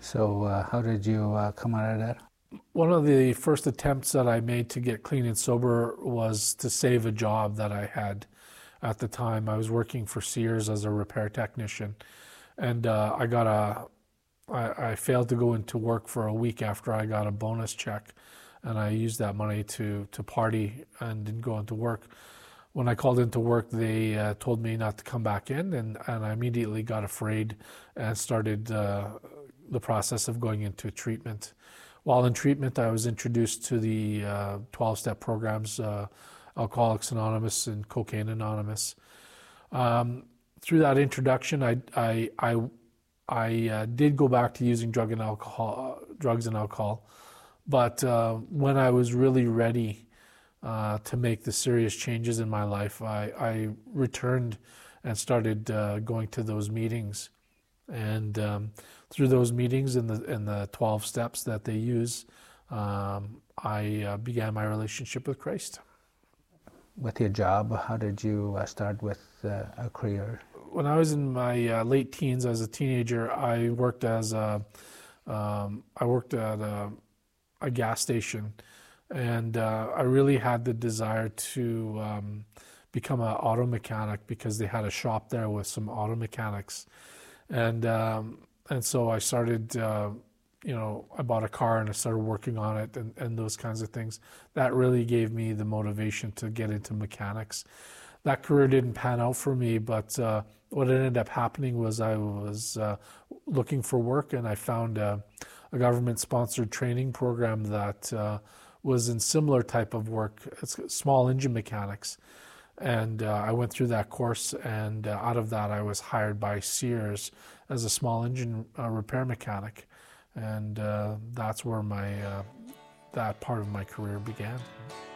So how did you come out of that? One of the first attempts that I made to get clean and sober was to save a job that I had at the time. I was working for Sears as a repair technician, and I failed to go into work for a week after I got a bonus check, and I used that money to party and didn't go into work. When I called into work, they told me not to come back in, and I immediately got afraid and started the process of going into treatment. While in treatment, I was introduced to the 12-step programs, Alcoholics Anonymous and Cocaine Anonymous. Through that introduction, I did go back to using drugs and alcohol, but when I was really ready to make the serious changes in my life, I returned and started going to those meetings. And through those meetings and the 12 steps that they use, I began my relationship with Christ. With your job, how did you start with a career? When I was in my late teens, as a teenager, I worked at a gas station, and I really had the desire to become an auto mechanic because they had a shop there with some auto mechanics. And so I started, I bought a car and I started working on it and those kinds of things. That really gave me the motivation to get into mechanics. That career didn't pan out for me, but what ended up happening was I was looking for work, and I found a government-sponsored training program that was in similar type of work. It's small engine mechanics. And I went through that course, and out of that I was hired by Sears as a small engine repair mechanic. And that's where that part of my career began.